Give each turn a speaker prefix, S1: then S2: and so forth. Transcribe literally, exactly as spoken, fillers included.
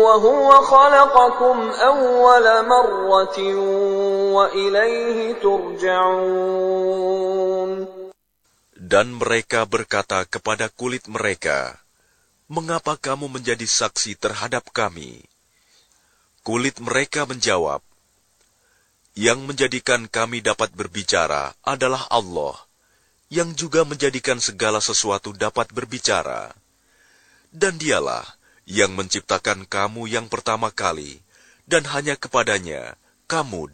S1: وَهُوَ خَلَقَكُمْ أَوَّلَ مَرَّةٍ وَإِلَيْهِ تُرْجَعُونَ.
S2: Dan mereka berkata kepada kulit mereka, "Mengapa kamu menjadi saksi terhadap kami?" Kulit mereka menjawab, "Yang menjadikan kami dapat berbicara adalah Allah, yang juga menjadikan segala sesuatu dapat berbicara. Dan dialah yang menciptakan kamu yang pertama kali, dan hanya kepadanya kamu